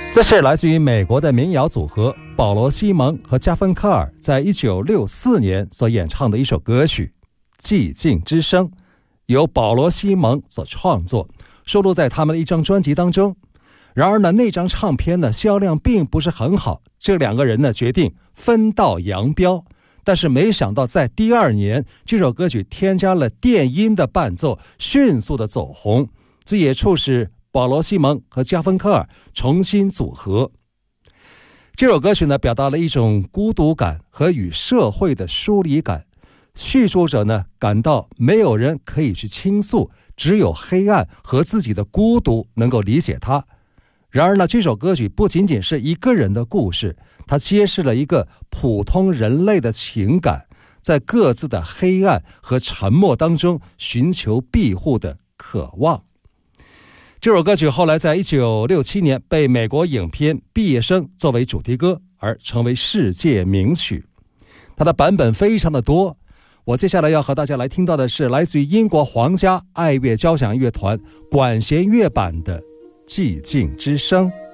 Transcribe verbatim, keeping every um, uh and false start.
这是来自于美国的民谣组合保罗·西蒙和加芬科尔在一九六四年所演唱的一首歌曲《寂静之声》，由保罗·西蒙所创作，收录在他们的一张专辑当中。然而呢，那张唱片呢销量并不是很好，这两个人呢决定分道扬镳。但是没想到在第二年，这首歌曲添加了电音的伴奏，迅速的走红，这也促使保罗·西蒙和加芬科尔重新组合。这首歌曲呢，表达了一种孤独感和与社会的疏离感。叙述者呢，感到没有人可以去倾诉，只有黑暗和自己的孤独能够理解他。然而呢，这首歌曲不仅仅是一个人的故事，它揭示了一个普通人类的情感，在各自的黑暗和沉默当中寻求庇护的渴望。这首歌曲后来在一九六七年被美国影片《毕业生》作为主题歌而成为世界名曲，它的版本非常的多。我接下来要和大家来听到的是来自于英国皇家爱乐交响乐团管弦乐版的《寂静之声》。